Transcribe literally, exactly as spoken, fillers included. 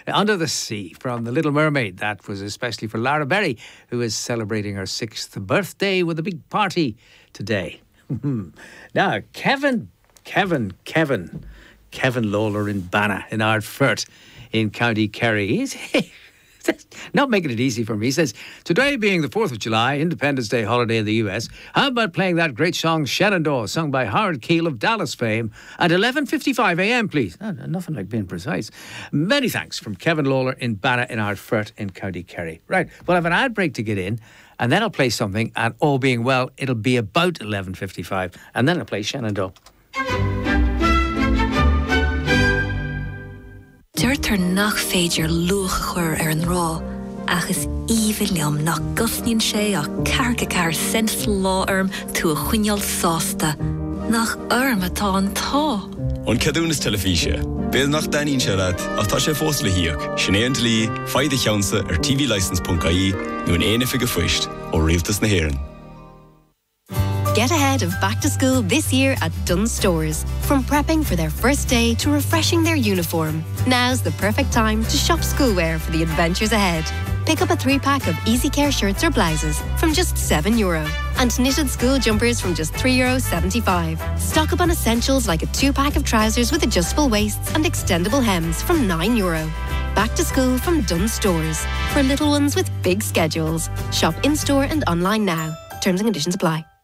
Under the Sea from The Little Mermaid. That was especially for Lara Berry, who is celebrating her sixth birthday with a big party today. Now, Kevin, Kevin, Kevin, Kevin Lawler in Banna in Ardfert in County Kerry. He's not making it easy for me. He says, today being the fourth of July, Independence Day holiday in the U S, how about playing that great song Shenandoah, sung by Howard Keel of Dallas fame, at eleven fifty-five a m, please? Oh, nothing like being precise. Many thanks from Kevin Lawler in Banna in Ardfert in County Kerry. Right, well, I have an ad break to get in, and then I'll play something, and all being well, it'll be about eleven fifty-five, and then I'll play Shenandoah. Dúirtar nach féidir luach chuir ar an rá, agus íomhar liom nach gusníonn sé ach carcha car sent lá orm tú a chuineál sásta, nach orm atá an tá. An cadún is telefíse. Béad nach daíonn sé leat ach tá sé fós le hiíoch. Sinnéan lí, faide cheansa ar t v license dot I E nó an éana fige fuist ó rialtas na hÉireann. Get ahead of back to school this year at Dunnes Stores. From prepping for their first day to refreshing their uniform, now's the perfect time to shop schoolwear for the adventures ahead. Pick up a three-pack of Easy Care shirts or blouses from just seven euro and knitted school jumpers from just three euro seventy-five. Stock up on essentials like a two-pack of trousers with adjustable waists and extendable hems from nine euro. Back to school from Dunnes Stores for little ones with big schedules. Shop in-store and online now. Terms and conditions apply.